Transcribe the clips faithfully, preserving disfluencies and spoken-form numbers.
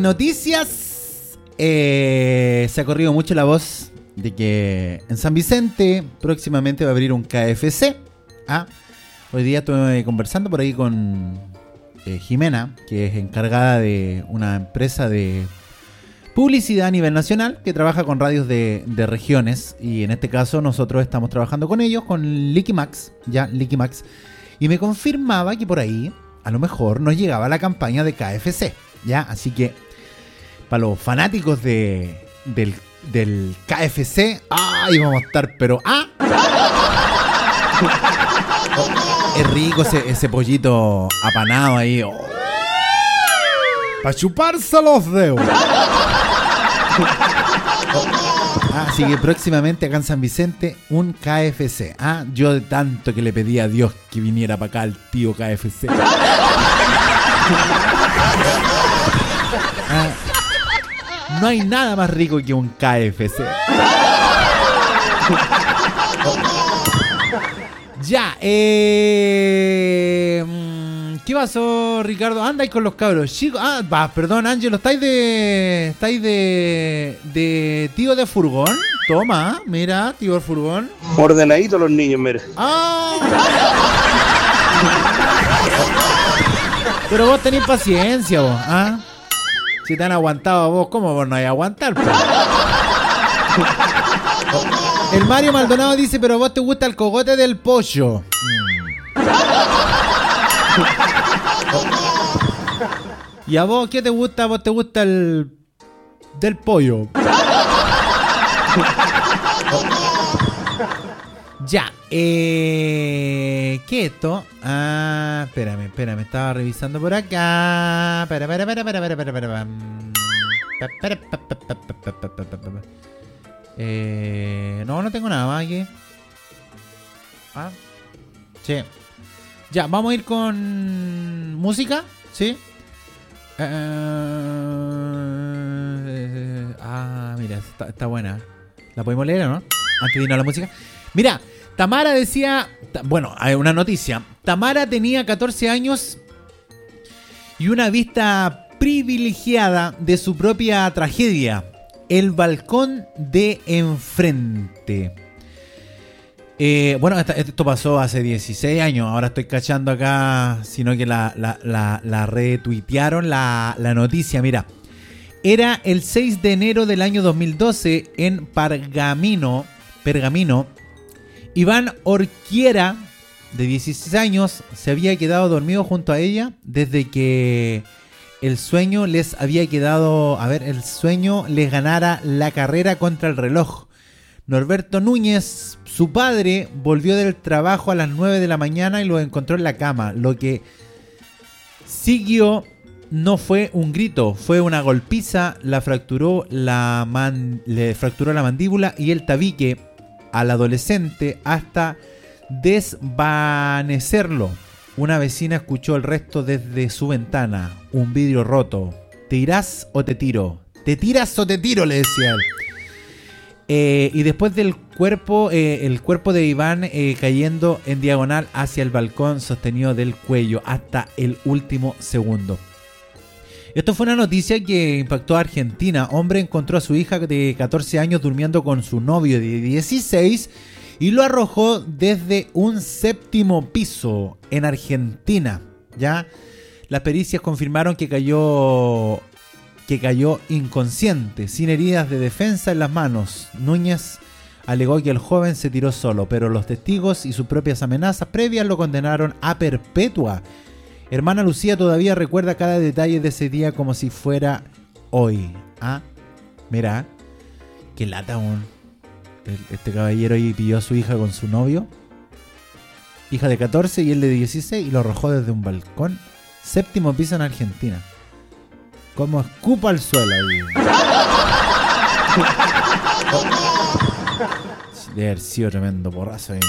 noticias, eh, se ha corrido mucho la voz de que en San Vicente próximamente va a abrir un K F C. ¿Ah? Hoy día estuve conversando por ahí con eh, Jimena, que es encargada de una empresa de publicidad a nivel nacional que trabaja con radios de, de regiones, y en este caso nosotros estamos trabajando con ellos, con Licky Max, ya Licky Max, y me confirmaba que por ahí a lo mejor nos llegaba la campaña de K F C, ya, así que para los fanáticos de del, del K F C, ay, vamos a estar, pero ah, oh, es rico ese, ese pollito apanado ahí, oh, para chuparse los dedos. Ah, así que próximamente acá en San Vicente un K F C. Ah, yo de tanto que le pedí a Dios que viniera para acá el tío K F C. Ah, no hay nada más rico que un K F C. Oh. Ya, eh... ¿qué pasó, Ricardo? Anda ahí con los cabros chicos. Ah, va, perdón, Ángelo, ¿estáis de. ¿Estáis de. de tío de furgón? Toma, mira, tío de furgón. Ordenaditos los niños, mira. Ah. Pero vos tenés paciencia, vos, ¿ah? Si te han aguantado a vos, ¿cómo vos no hay a aguantar, pues? El Mario Maldonado dice, pero vos te gusta el cogote del pollo. ¿Y a vos qué te gusta? ¿A vos te gusta el del pollo? Ya, eh... ¿qué es esto? Ah, espérame, espérame, estaba revisando por acá. Espera, espera, espera, espera, espera, espera, espera. Eh... No, no tengo nada más aquí. Ah, sí. Ya, vamos a ir con música, ¿sí? Uh, ah, mira, está, está buena. ¿La podemos leer o no? Antes de irnos a la música. Mira, Tamara decía... Bueno, hay una noticia. Tamara tenía catorce años y una vista privilegiada de su propia tragedia. El balcón de enfrente. Eh, bueno, esto, esto pasó hace dieciséis años. Ahora estoy cachando acá, sino que la, la, la, la retuitearon la, la noticia. Mira, era el seis de enero del año dos mil doce en Pergamino, Pergamino. Iván Orquiera, de dieciséis años, se había quedado dormido junto a ella desde que el sueño les había quedado, a ver, el sueño les ganara la carrera contra el reloj. Norberto Núñez, su padre, volvió del trabajo a las nueve de la mañana y lo encontró en la cama. Lo que siguió no fue un grito, fue una golpiza. La fracturó la man, le fracturó la mandíbula y el tabique al adolescente hasta desvanecerlo. Una vecina escuchó el resto desde su ventana. Un vidrio roto. ¿Te irás o te tiro? ¿Te tiras o te tiro?, le decía él. Eh, y después del cuerpo, eh, el cuerpo de Iván eh, cayendo en diagonal hacia el balcón sostenido del cuello hasta el último segundo. Esto fue una noticia que impactó a Argentina. Hombre encontró a su hija de catorce años durmiendo con su novio de dieciséis y lo arrojó desde un séptimo piso en Argentina. ¿Ya? Las pericias confirmaron que cayó... que cayó inconsciente, sin heridas de defensa en las manos. Núñez alegó que el joven se tiró solo, pero los testigos y sus propias amenazas previas lo condenaron a perpetua. Hermana Lucía todavía recuerda cada detalle de ese día como si fuera hoy. Ah, mira, qué lata, un este caballero ahí pidió a su hija con su novio, hija de catorce y él de dieciséis, y lo arrojó desde un balcón, séptimo piso en Argentina. Como escupa al suelo ahí. Debe haber sido tremendo porrazo ahí.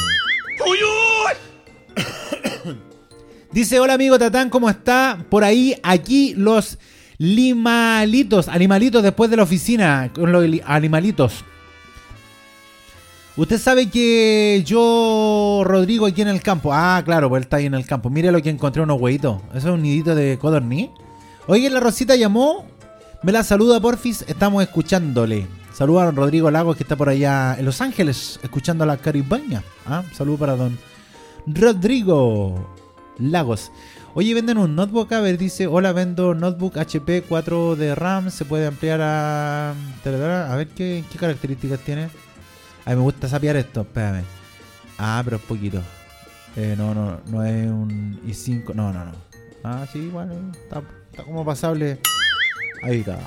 Dice, hola amigo Tatán, ¿cómo está? Por ahí, aquí los limalitos, animalitos después de la oficina, con los animalitos. Usted sabe que yo, Rodrigo, aquí en el campo. Ah, claro, pues él está ahí en el campo. Mire lo que encontré, unos huevitos. Eso es un nidito de codorniz. Oye, la Rosita llamó Me la saluda, porfis. Estamos escuchándole. Saludos a don Rodrigo Lagos, que está por allá en Los Ángeles, escuchando a la caribeña. ¿Ah? Saludos para don Rodrigo Lagos. Oye, venden un notebook, a ver, dice, hola, vendo notebook H P cuatro de RAM, se puede ampliar a... A ver, ¿qué, qué características tiene? A mí me gusta sapear esto, espérame. Ah, pero es poquito. Eh, no, no, no es un i cinco, no, no, no. Ah, sí, igual, bueno, está, está como pasable. Ahí está.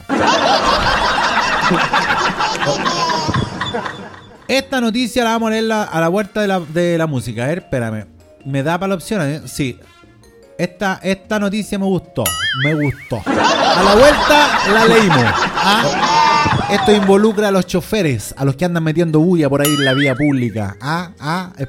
Esta noticia la vamos a leer a la vuelta de la, de la música. A ver, espérame. ¿Me da para la opción? ¿Eh? Sí. Esta, esta noticia me gustó. Me gustó. A la vuelta la leímos. ¿Ah? Esto involucra a los choferes, a los que andan metiendo bulla por ahí en la vía pública. ¿Ah? ¿Ah?